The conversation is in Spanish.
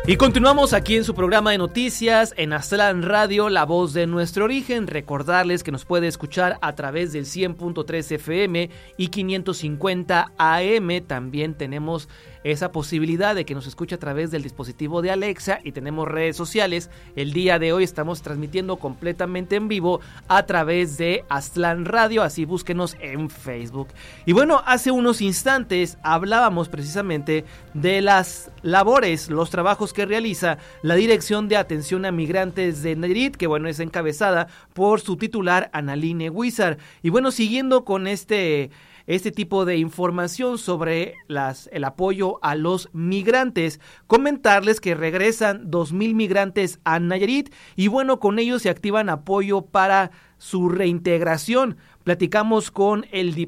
Y continuamos aquí en su programa de noticias en Aztlán Radio, la voz de nuestro origen. Recordarles que nos puede escuchar a través del 100.3 FM y 550 AM. También tenemos esa posibilidad de que nos escuche a través del dispositivo de Alexa y tenemos redes sociales. El día de hoy estamos transmitiendo completamente en vivo a través de Aztlán Radio, así búsquenos en Facebook. Y bueno, hace unos instantes hablábamos precisamente de las labores, los trabajos que realiza la Dirección de Atención a Migrantes de Nayarit, que bueno, es encabezada por su titular Analine Huizar. Y bueno, siguiendo con este tipo de información sobre el apoyo a los migrantes, comentarles que regresan 2,000 migrantes a Nayarit y bueno, con ellos se activan apoyo para su reintegración. Platicamos con el